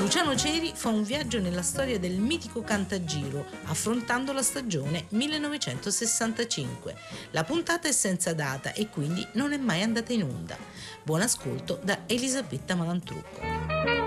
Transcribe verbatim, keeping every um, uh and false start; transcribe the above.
Luciano Ceri fa un viaggio nella storia del mitico Cantagiro, affrontando la stagione millenovecentosessantacinque. La puntata è senza data e quindi non è mai andata in onda. Buon ascolto da Elisabetta Malantrucco.